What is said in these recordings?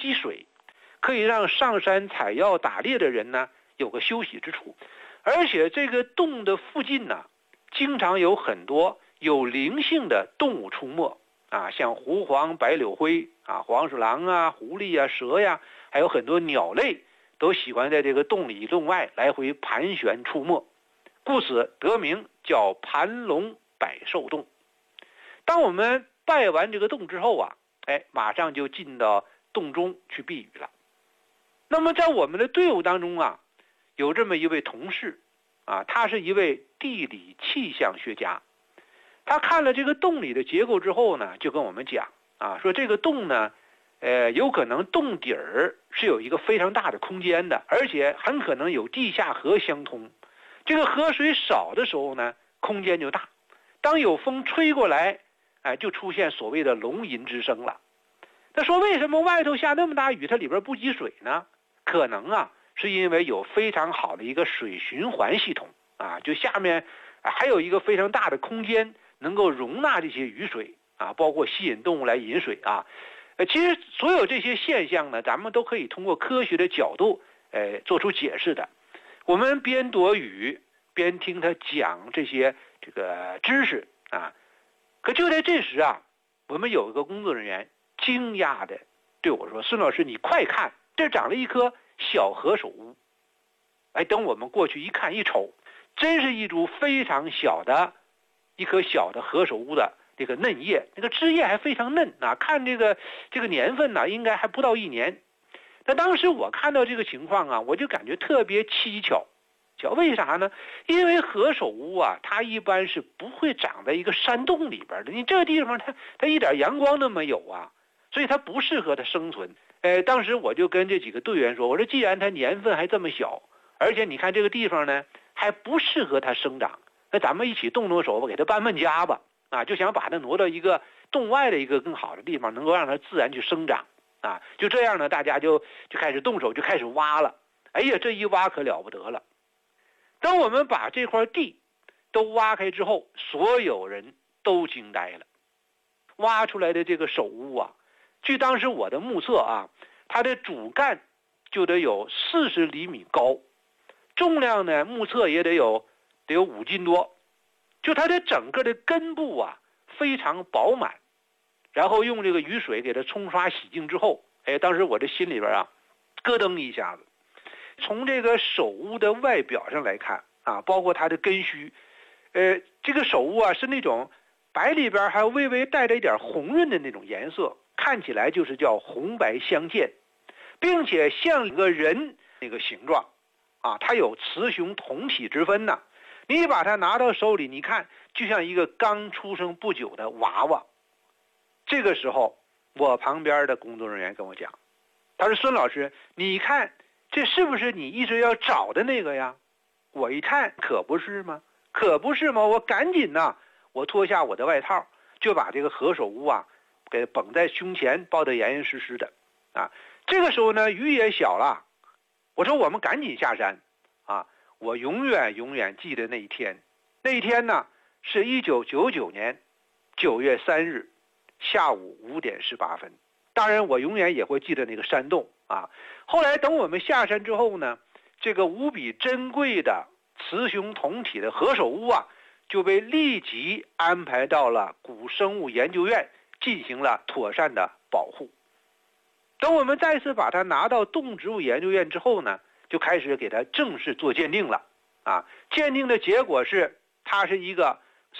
积水，可以让上山采药打猎的人呢有个休息之处。而且这个洞的附近呢，经常有很多有灵性的动物出没啊，像狐黄、白柳灰啊、黄鼠狼啊、狐狸啊、蛇呀，还有很多鸟类都喜欢在这个洞里洞外来回盘旋出没，故此得名叫盘龙百兽洞。当我们拜完这个洞之后啊，马上就进到洞中去避雨了。那么在我们的队伍当中啊，有这么一位同事啊，他是一位地理气象学家。他看了这个洞里的结构之后呢，就跟我们讲啊，说这个洞呢，有可能洞底儿是有一个非常大的空间的，而且很可能有地下河相通。这个河水少的时候呢，空间就大，当有风吹过来，就出现所谓的龙吟之声了。他说为什么外头下那么大雨，它里边不积水呢？可能啊，是因为有非常好的一个水循环系统啊，就下面还有一个非常大的空间能够容纳这些雨水啊，包括吸引动物来饮水啊。其实所有这些现象呢，咱们都可以通过科学的角度做出解释的。我们边躲雨边听他讲这个知识啊，可就在这时啊，我们有一个工作人员惊讶的对我说：“孙老师，你快看，这长了一棵小何首乌。”等我们过去一看一瞅，真是一株非常小的一棵小的何首乌的这个嫩叶，那个枝叶还非常嫩啊，看这个年份呢，应该还不到1年。那当时我看到这个情况啊，我就感觉特别蹊跷。为啥呢？因为何首乌啊，它一般是不会长在一个山洞里边的。你这个地方它一点阳光都没有啊，所以它不适合它生存。当时我就跟这几个队员说，我说既然它年份还这么小，而且你看这个地方呢还不适合它生长，那咱们一起动手吧，给它搬家吧。啊，就想把它挪到一个洞外的一个更好的地方，能够让它自然去生长啊。就这样呢，大家就开始动手，就开始挖了。哎呀，这一挖可了不得了。当我们把这块地都挖开之后，所有人都惊呆了。挖出来的这个首乌啊，据当时我的目测啊，它的主干就得有40厘米高，重量呢目测也得有5斤多。就它的整个的根部啊非常饱满，然后用这个雨水给它冲刷洗净之后，当时我这心里边啊咯噔一下子。从这个首乌的外表上来看啊，包括它的根须，这个首乌啊是那种白里边还微微带着一点红润的那种颜色，看起来就是叫红白相间，并且像一个人那个形状啊，它有雌雄同体之分呢。你把它拿到手里，你看就像一个刚出生不久的娃娃。这个时候我旁边的工作人员跟我讲，他说：“孙老师，你看这是不是你一直要找的那个呀？”我一看，可不是吗？我赶紧呢，我脱下我的外套，就把这个何首乌啊给绷在胸前，抱得严严实实的啊。这个时候呢，雨也小了，我说我们赶紧下山啊。我永远记得那一天呢是1999年9月3日下午5点18分。当然我永远也会记得那个山洞啊。后来等我们下山之后呢，这个无比珍贵的雌雄同体的何首乌啊，就被立即安排到了古生物研究院进行了妥善的保护。等我们再次把它拿到动植物研究院之后呢，就开始给它正式做鉴定了啊。鉴定的结果是，它是一个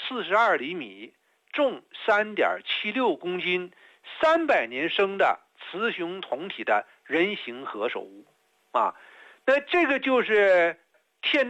42厘米、重3.76公斤、300年生的雌雄同体的人形何首乌啊。那这个就是天